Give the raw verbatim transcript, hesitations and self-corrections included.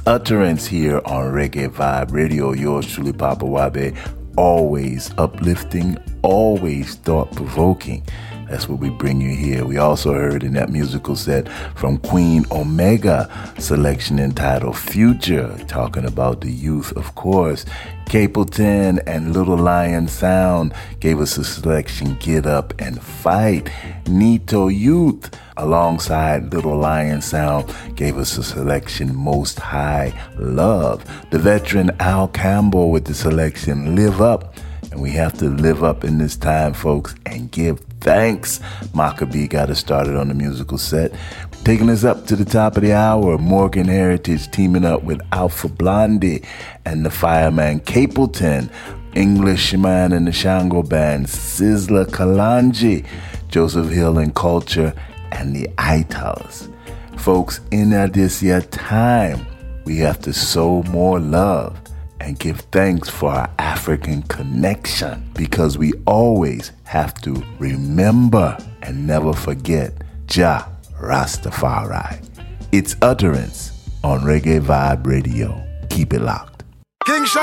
Utterance here on Reggae Vibe Radio. Yours truly, Papa Wabe. Always uplifting, always thought-provoking. That's what we bring you here. We also heard in that musical set from Queen Omega, selection entitled Future, talking about the youth, of course. Capleton and Little Lion Sound gave us a selection, Get Up and Fight. Nito Youth, alongside Little Lion Sound, gave us a selection, Most High Love. The veteran Al Campbell with the selection, Live Up. And we have to live up in this time, folks, and give thanks. Maccabee got us started on the musical set. Taking us up to the top of the hour, Morgan Heritage teaming up with Alpha Blondie and the Fireman Capleton, Englishman and the Shango Band, Sizzla Kalonji, Joseph Hill and Culture, and the Itals. Folks, in this year time, we have to sow more love and give thanks for our African connection, because we always have to remember and never forget Jah Rastafari. It's Utterance on Reggae Vibe Radio. Keep it locked.